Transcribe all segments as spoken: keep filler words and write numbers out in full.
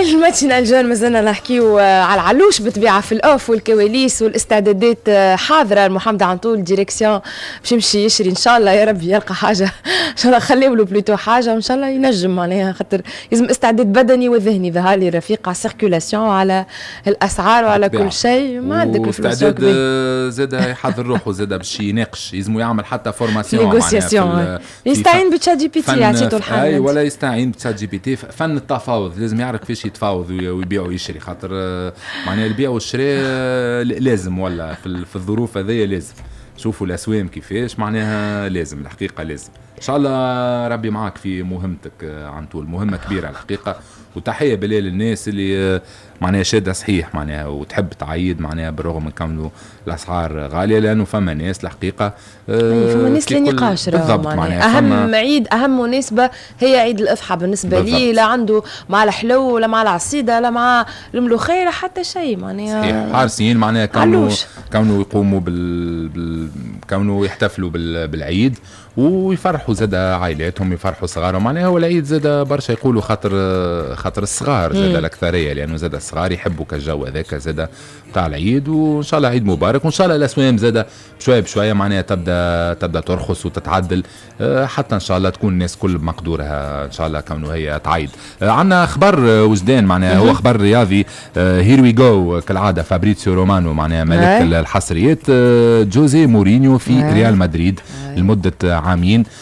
هاي الماتشنا الجون مازلنا نحكيو على العلوش بطبيعه في الاوف والكواليس والاستعدادات حاضره. محمد عنطول ديريكسيون باش يمشي يشري ان شاء الله يا ربي يلقى حاجه ان شاء الله خليو له بلوتو حاجه وان شاء الله ينجم معناها خاطر لازم استعداد بدني وذهني. ظهر لي رفيق على السيركيولاسيون وعلى الاسعار وعلى كل شيء ما عندك الفلوس. استعداد زاد يحضر روحه زاد باش يناقش لازم يعمل حتى فورماسيون نيغوسياسيون يستعين بتشات جي بي تي يعطيته الحل اي ولا يستعين بتشات جي بي تي. فن التفاوض لازم يعرف كيفاش يتفاوض ويبيع ويشري خاطر معناها البيع والشراء لازم ولا في الظروف هذيا لازم. شوفوا الاسوام كيفاش معناها لازم الحقيقه لازم. ان شاء الله ربي معك في مهمتك عنطول مهمه كبيره الحقيقه. وتحيه بالله للناس اللي معناها شاده صحيح معناها وتحب تعيد معناها بالرغم من كونه الاسعار غاليه لانه فما ناس الحقيقه فما ناس اللي نقاش بالضبط معناها اهم عيد اهم مناسبه هي عيد الاضحى بالنسبه لي. لا عنده مع الحلو ولا مع العصيده لا مع الملوخيه لا حتى شيء معناها صحيح حارسين معناها كانوا كانوا يقوموا بال... بال... كانوا يحتفلوا بال... بالعيد ويفرحوا زاد عائلاتهم يفرحوا صغارهم معناها. والعيد زاد برشا يقولوا خاطر خاطر الصغار زاد الاكثريه لانه زاد الصغار يحبوا كالجو هذاك زاد تاع العيد. وان شاء الله عيد مبارك وان شاء الله الاسوام زاد بشويه بشويه معناها تبدا تبدا ترخص وتتعدل حتى ان شاء الله تكون الناس كل بمقدورها ان شاء الله كونه هي تعيد. عندنا اخبار وجدان معناها هو اخبار رياضي. هير وي جو كالعاده فابريتسيو رومانو معناها ملك الحصريات. جوزي مورينيو في ريال مدريد لمده عامين. ذا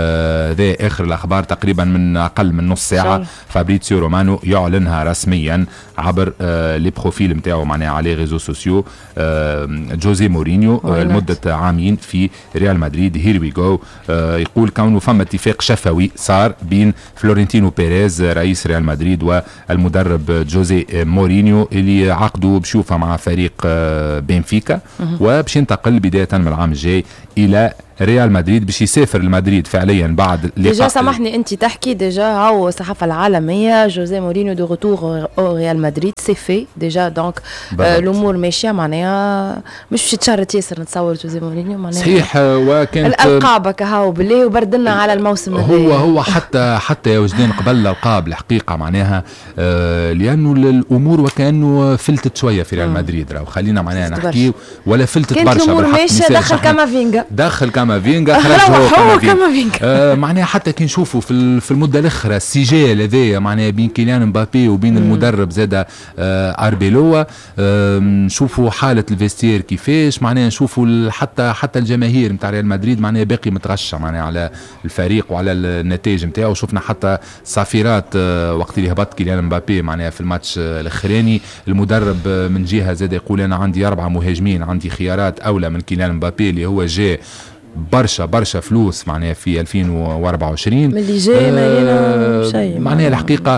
آه اخر الاخبار تقريبا من اقل من نص ساعه. فابريتسيو رومانو يعلنها رسميا عبر آه لي بروفيل نتاعو معناها على ريزو سوسيو. آه جوزي مورينيو آه لمده عامين في ريال مدريد. هير وي جو. آه يقول كونه فما اتفاق شفوي صار بين فلورنتينو بيريز رئيس ريال مدريد والمدرب جوزي مورينيو اللي عقدوا بشوفه مع فريق آه بنفيكا وباش ينتقل بدايه من العام الجاي الى ريال مدريد باش يسافر لمدريد فعليا بعد ديجا. سامحني انت تحكي ديجا هاو الصحافه العالميه جوزي مورينيو دو روتور او ريال مدريد سي في ديجا دونك الامور ماشيه معناها مش باش يتشرط ياسر نتصور جوزي مورينيو معناها صحيح. وكانت الالقاب هاو بالله وبردلنا على الموسم هذا. هو هو حتى حتى يا وجدان قبل الالقاب الحقيقه معناها آه لانه الامور وكانه فلتت شويه في ريال مدريد راهو خلينا معناها نحكي ولا فلتت برشا الامور ماشيه. دخل كامافينجا دخل كامافينجا خرج هو كامافينجا. آه معناها حتى كي نشوفوا في في المده الاخرى السجال هذايا معناها بين كيليان مبابي وبين المدرب زاده آه اربيلوا. آه نشوفوا حاله الفيستير كيفاش معناها نشوفوا حتى حتى الجماهير نتاع ريال مدريد معناها باقي متغشى معناها على الفريق وعلى النتائج نتاعو. شفنا حتى صافيرات آه وقت اللي هبط كيليان مبابي معناها في الماتش آه الاخراني المدرب آه من جهه زاد يقول انا عندي اربعه مهاجمين عندي خيارات اولى من كيليان مبابي اللي هو جاء برشا برشا فلوس معناها في ألفين وأربعة وعشرين من اللي جاي ما شيء معناها الحقيقه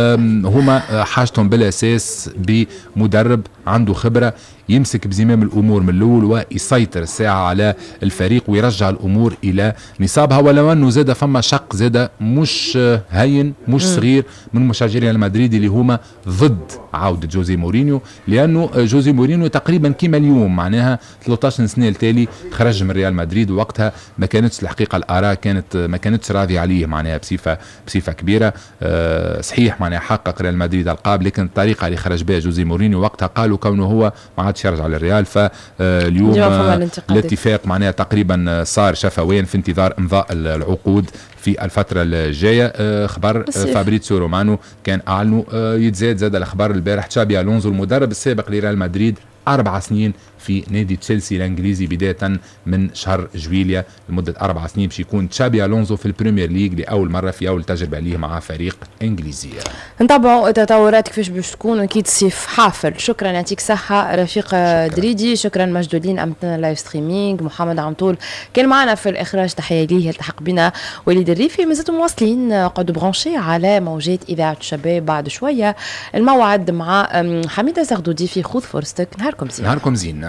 هما حاجتهم بالاساس بمدرب عنده خبره يمسك بزمام الامور من الاول ويسيطر الساعه على الفريق ويرجع الامور الى نصابها. ولو انه زاد فما شق زاد مش هين مش صغير من مشجعي ريال مدريد اللي هما ضد عوده جوزي مورينيو لانه جوزي مورينيو تقريبا كيما اليوم معناها ثلاثة عشر سنه التالي خرج من ريال مدريد ووقتها ما كانتش الحقيقه الاراء كانت ما كانتش راضيه عليه معناها بصفه بصفه كبيره. أه صحيح معناها حقق ريال مدريد القاب لكن الطريقه اللي خرج بها جوزي مورينيو وقتها قالوا كونه هو ما عادش يرجع للريال. فاليوم الاتفاق معناها تقريبا صار شفويا في انتظار امضاء العقود في الفترة الجاية. خبر فابريتسيو رومانو كان أعلنوا. يتزاد زاد الأخبار البارح تشابي ألونزو المدرب السابق لريال مدريد أربع سنين في نادي تشيلسي الانجليزي بدايه من شهر جويليا لمده اربع سنين باش يكون تشابي الونزو في البريمير ليج لاول مره في اول تجربه ليه مع فريق انجليزي. نتابعوا التطورات كيفاش باش تكون اكيد صيف حافل. شكرا يعطيك صحه رفيق شكرا. دريدي شكرا مجدولين امتنا لايف ستريمينج. محمد عنطول كان معنا في الاخراج تحيه ليه يلتحق بنا وليد الريفي. مازلتم مواصلين قعدوا برونشي على موجات اذاعه الشباب. بعد شويه الموعد مع حميده زغدودي في خذ فرصتك. نهاركم زين. نهاركم زين.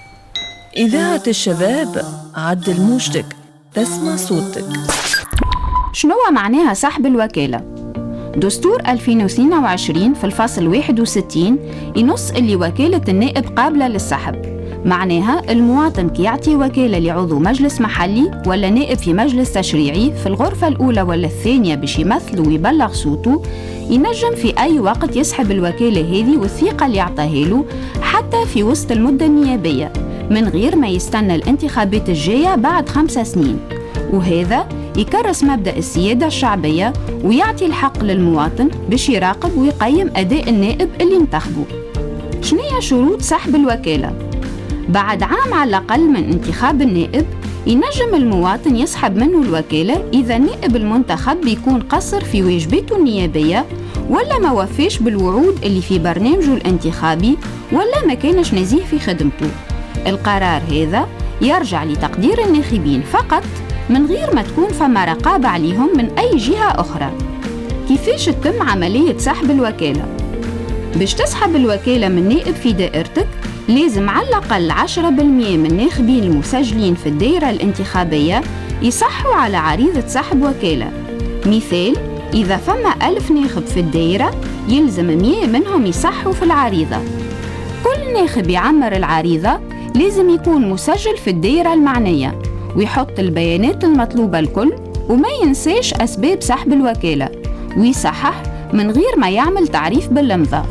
إذاعة الشباب عدل موجتك تسمع صوتك. شنو معناها سحب الوكالة؟ دستور ألفين واثنين وعشرين في الفصل واحد وستين ينص اللي وكالة النائب قابلة للسحب. معناها المواطن كي يعطي وكالة لعضو مجلس محلي ولا نائب في مجلس تشريعي في الغرفة الأولى ولا الثانية باش يمثل ويبلغ صوته ينجم في أي وقت يسحب الوكالة هذه والثقة اللي يعطيها له حتى في وسط المدة النيابية من غير ما يستنى الانتخابات الجاية بعد خمسة سنين، وهذا يكرس مبدأ السيادة الشعبية ويعطي الحق للمواطن باش يراقب ويقيم أداء النائب اللي انتخبه. شنية شروط سحب الوكالة؟ بعد عام على الأقل من انتخاب النائب ينجم المواطن يسحب منه الوكالة إذا النائب المنتخب بيكون قصر في واجباته النيابية ولا ما وفيش بالوعود اللي في برنامجه الانتخابي ولا ما كانش نزيه في خدمته. القرار هذا يرجع لتقدير الناخبين فقط من غير ما تكون فما رقابة عليهم من أي جهة أخرى. كيفاش تتم عملية سحب الوكالة؟ باش تسحب الوكالة من نائب في دائرتك لازم على الأقل عشرة بالمئة من الناخبين المسجلين في الدائرة الانتخابية يصحوا على عريضة سحب وكالة. مثال، إذا فما ألف ناخب في الدائرة يلزم مئة منهم يصحوا في العريضة. كل ناخب يعمر العريضة لازم يكون مسجل في الدائرة المعنية ويحط البيانات المطلوبة الكل وما ينساش أسباب سحب الوكالة ويصحح من غير ما يعمل تعريف بالإمضاء.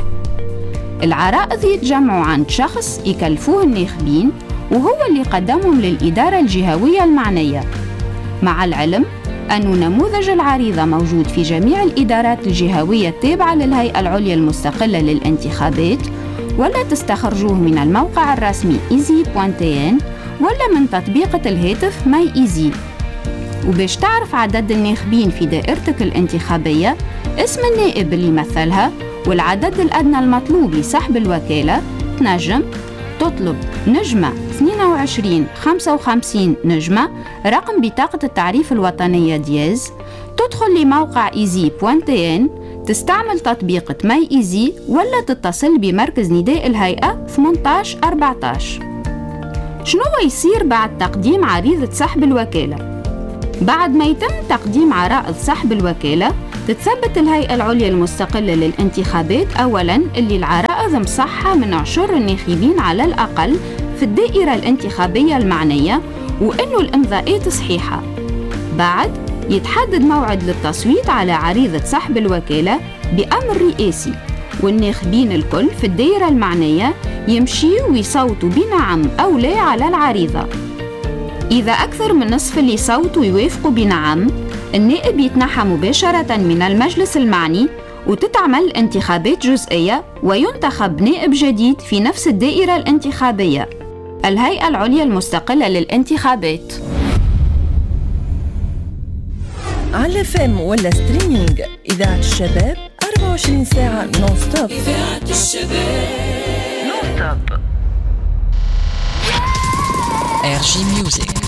العرائض يتجمعوا عند شخص يكلفوه الناخبين وهو اللي قدمهم للإدارة الجهوية المعنية، مع العلم أن نموذج العريضة موجود في جميع الإدارات الجهوية التابعة للهيئة العليا المستقلة للانتخابات، ولا تستخرجوه من الموقع الرسمي ايزي دوت تي ان ولا من تطبيقة الهاتف ماي ايزي. وباش تعرف عدد الناخبين في دائرتك الانتخابية، اسم النائب اللي يمثلها والعدد الأدنى المطلوب لسحب الوكالة، تنجم تطلب نجمة اثنين وعشرين خمسة وخمسين نجمة رقم بطاقة التعريف الوطنية دياز، تدخل لموقع ايزي دوت تي ان، تستعمل تطبيق ماي ايزي ولا تتصل بمركز نداء الهيئة ثمانية عشر أربعة عشر. شنو يصير بعد تقديم عريضة سحب الوكالة؟ بعد ما يتم تقديم عرائض سحب الوكالة تتثبت الهيئة العليا المستقلة للانتخابات أولاً اللي العرائض مصحة من عشر الناخبين على الأقل في الدائرة الانتخابية المعنية وإنه الإمضاءات صحيحة. بعد يتحدد موعد للتصويت على عريضة سحب الوكالة بأمر رئاسي، والناخبين الكل في الدائرة المعنية يمشيوا ويصوتوا بنعم أو لا على العريضة. إذا أكثر من نصف اللي صوتوا يوافقوا بنعم، النائب يتنحى مباشرة من المجلس المعني وتتعمل انتخابات جزئية وينتخب نائب جديد في نفس الدائرة الانتخابية. الهيئة العليا المستقلة للانتخابات. على فم ولا ستريمينج إذاعة الشباب أربعة وعشرين ساعة نون ستوب. إذاعة الشباب نون ستوب. ار جي ميوزك.